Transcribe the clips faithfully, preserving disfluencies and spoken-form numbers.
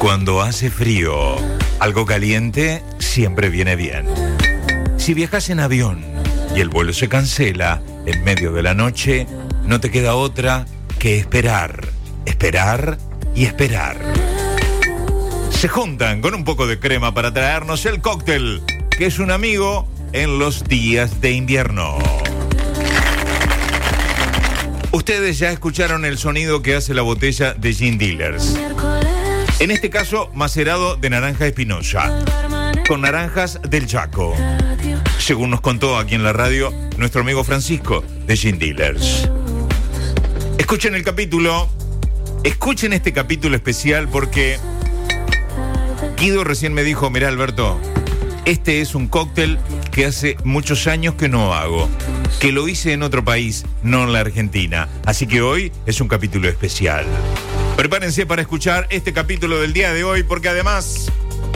Cuando hace frío, algo caliente siempre viene bien. Si viajas en avión y el vuelo se cancela en medio de la noche, no te queda otra que esperar, esperar y esperar. Se juntan con un poco de crema para traernos el cóctel, que es un amigo en los días de invierno. Ustedes ya escucharon el sonido que hace la botella de Gin Dealers. En este caso, macerado de naranja espinosa, con naranjas del Chaco. Según nos contó aquí en la radio nuestro amigo Francisco de Gin Dealers. Escuchen el capítulo, escuchen este capítulo especial porque Guido recién me dijo, mirá Alberto, este es un cóctel que hace muchos años que no hago, que lo hice en otro país, no en la Argentina. Así que hoy es un capítulo especial. Prepárense para escuchar este capítulo del día de hoy, porque además,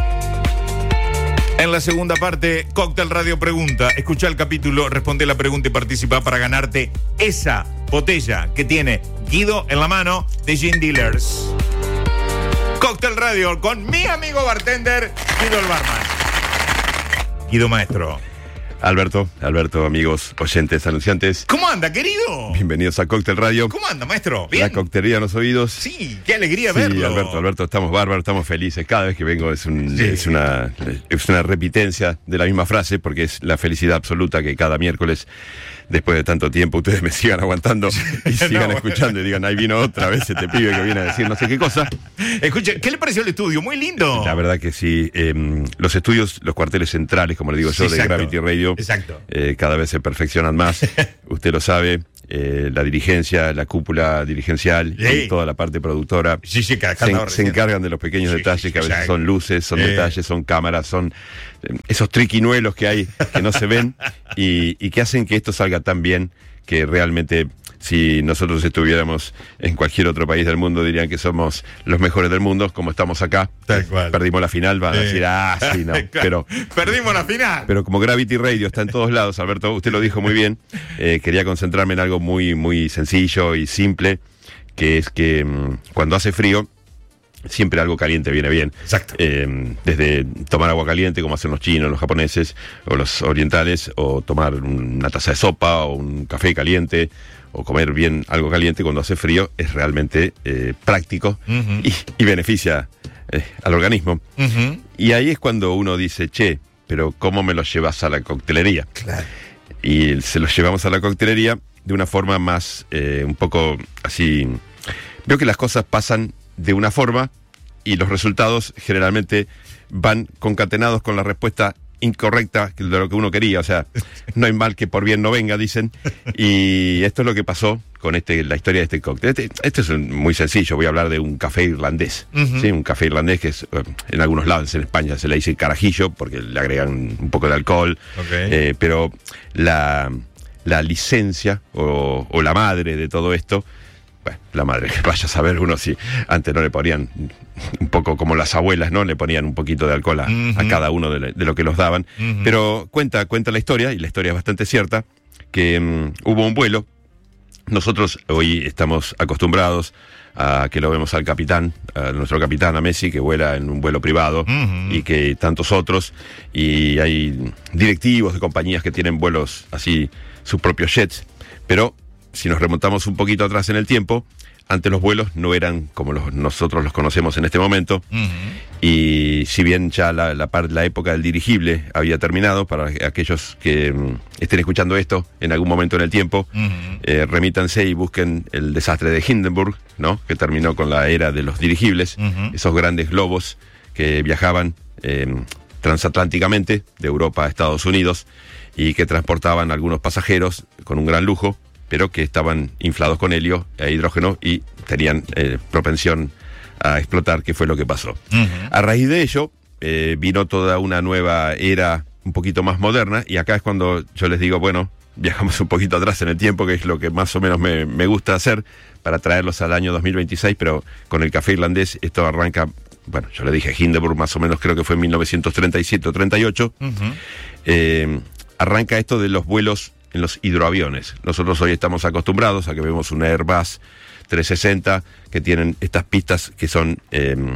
en la segunda parte, Cóctel Radio Pregunta. Escucha el capítulo, responde la pregunta y participa para ganarte esa botella que tiene Guido en la mano de Gin Dealers. Cóctel Radio con mi amigo bartender, Guido el barman. Guido Maestro. Alberto, Alberto, amigos, oyentes, anunciantes. ¿Cómo anda, querido? Bienvenidos a Cóctel Radio. ¿Cómo anda, maestro? ¿Bien? La coctelería en los oídos. Sí, qué alegría sí, verlo. Alberto, Alberto, estamos bárbaros, estamos felices. Cada vez que vengo es, un, sí. es, una, es una repitencia de la misma frase, porque es la felicidad absoluta que cada miércoles, después de tanto tiempo, ustedes me sigan aguantando y sigan no, escuchando y digan, ahí vino otra vez este pibe que viene a decir no sé qué cosa. Escuche, ¿qué le pareció el estudio? Muy lindo. La verdad que sí. Eh, los estudios, los cuarteles centrales, como le digo yo, sí, de Gravity Radio, exacto. Eh, cada vez se perfeccionan más. Usted lo sabe. Eh, la dirigencia, la cúpula dirigencial sí. y toda la parte productora sí, sí, cada, cada se, se encargan de los pequeños sí, detalles sí, que a veces son luces, son eh. detalles, son cámaras, son eh, esos triquiñuelos que hay que no se ven y, y que hacen que esto salga tan bien que realmente si nosotros estuviéramos en cualquier otro país del mundo dirían que somos los mejores del mundo, como estamos acá. Tal cual. Perdimos la final, van a decir, ah, sí, no. Pero, perdimos la final. Pero como Gravity Radio está en todos lados, Alberto, usted lo dijo muy bien, eh, quería concentrarme en algo muy, muy sencillo y simple, que es que mmm, cuando hace frío, siempre algo caliente viene bien. Exacto. Eh, desde tomar agua caliente, como hacen los chinos, los japoneses o los orientales, o tomar una taza de sopa o un café caliente, o comer bien algo caliente cuando hace frío, es realmente eh, práctico uh-huh. y, y beneficia eh, al organismo. Uh-huh. Y ahí es cuando uno dice, che, pero ¿cómo me lo llevas a la coctelería? Claro. Y se los llevamos a la coctelería de una forma más, eh, un poco así. Veo que las cosas pasan de una forma y los resultados generalmente van concatenados con la respuesta incorrecta de lo que uno quería. O sea, no hay mal que por bien no venga, dicen. Y esto es lo que pasó con este, la historia de este cóctel. Este, este es un, muy sencillo. Voy a hablar de un café irlandés. Uh-huh. ¿Sí? Un café irlandés que es, en algunos lados en España se le dice carajillo porque le agregan un poco de alcohol. Okay. Eh, pero la, la licencia o, o la madre de todo esto, bueno, la madre, vaya a saber uno si antes no le ponían un poco como las abuelas, ¿no? Le ponían un poquito de alcohol a, uh-huh. a cada uno de, de lo que los daban. Uh-huh. Pero cuenta, cuenta la historia, y la historia es bastante cierta, que um, hubo un vuelo. Nosotros hoy estamos acostumbrados a que lo vemos al capitán, a nuestro capitán, a Messi, que vuela en un vuelo privado, uh-huh. y que tantos otros, y hay directivos de compañías que tienen vuelos así, sus propios jets, pero si nos remontamos un poquito atrás en el tiempo, antes los vuelos no eran como los, nosotros los conocemos en este momento. Uh-huh. Y si bien ya la, la, la época del dirigible había terminado, para aquellos que um, estén escuchando esto en algún momento en el tiempo, uh-huh. eh, remítanse y busquen el desastre de Hindenburg, ¿no? Que terminó con la era de los dirigibles, uh-huh. esos grandes globos que viajaban eh, transatlánticamente de Europa a Estados Unidos y que transportaban a algunos pasajeros con un gran lujo, pero que estaban inflados con helio e hidrógeno y tenían eh, propensión a explotar, que fue lo que pasó. Uh-huh. A raíz de ello, eh, vino toda una nueva era un poquito más moderna, y acá es cuando yo les digo, bueno, viajamos un poquito atrás en el tiempo, que es lo que más o menos me, me gusta hacer, para traerlos al año dos mil veintiséis, pero con el café irlandés esto arranca, bueno, yo le dije Hindenburg, más o menos creo que fue en mil novecientos treinta y siete o treinta y ocho, uh-huh. eh, arranca esto de los vuelos en los hidroaviones. Nosotros hoy estamos acostumbrados a que vemos un Airbus trescientos sesenta que tienen estas pistas que son eh,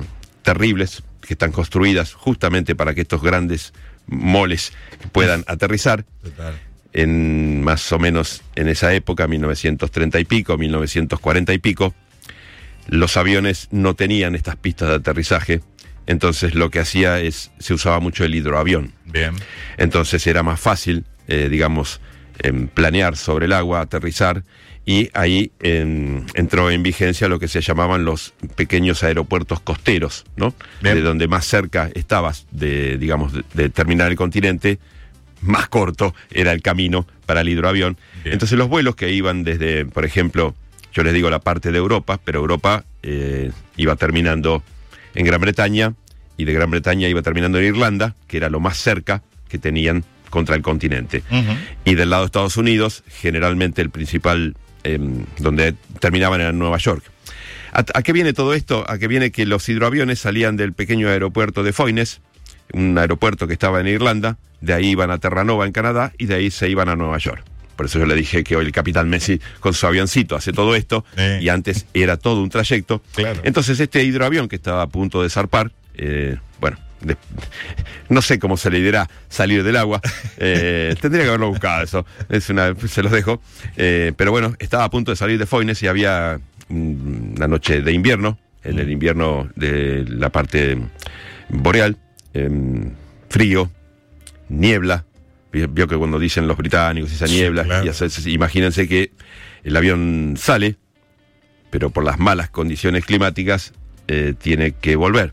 terribles que están construidas justamente para que estos grandes moles puedan aterrizar. Total. En más o menos en esa época, mil novecientos treinta y pico, mil novecientos cuarenta y pico, los aviones no tenían estas pistas de aterrizaje, entonces lo que hacía es, se usaba mucho el hidroavión. Bien. Entonces era más fácil, eh, digamos, eh, planear sobre el agua, aterrizar, y ahí eh, entró en vigencia lo que se llamaban los pequeños aeropuertos costeros, ¿no? Bien. De donde más cerca estabas de, digamos, de, de terminar el continente, más corto era el camino para el hidroavión. Bien. Entonces los vuelos que iban desde, por ejemplo, yo les digo la parte de Europa, pero Europa eh, iba terminando en Gran Bretaña, y de Gran Bretaña iba terminando en Irlanda, que era lo más cerca que tenían contra el continente. Uh-huh. Y del lado de Estados Unidos, generalmente el principal, eh, donde terminaban era en Nueva York. ¿A, ¿A qué viene todo esto? A qué viene que los hidroaviones salían del pequeño aeropuerto de Foynes, un aeropuerto que estaba en Irlanda, de ahí iban a Terranova en Canadá, y de ahí se iban a Nueva York. Por eso yo le dije que hoy el capitán Messi con su avioncito hace todo esto, eh. y antes era todo un trayecto. Claro. Entonces este hidroavión que estaba a punto de zarpar, eh, bueno, de, no sé cómo se le dirá salir del agua, eh, tendría que haberlo buscado eso, es una, se los dejo, eh, pero bueno, estaba a punto de salir de Foynes y había una noche de invierno, en mm. el invierno de la parte boreal, eh, frío, niebla. Vio que cuando dicen los británicos esa niebla, sí, claro. Y hace, imagínense que el avión sale, pero por las malas condiciones climáticas eh, tiene que volver.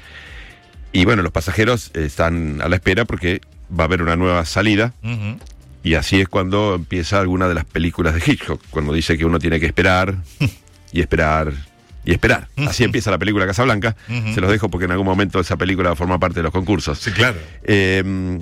Y bueno, los pasajeros eh, están a la espera porque va a haber una nueva salida. Uh-huh. Y así es cuando empieza alguna de las películas de Hitchcock, cuando dice que uno tiene que esperar y esperar y esperar. Uh-huh. Así empieza la película Casablanca. Uh-huh. Se los dejo porque en algún momento esa película forma parte de los concursos. Sí, claro. Eh,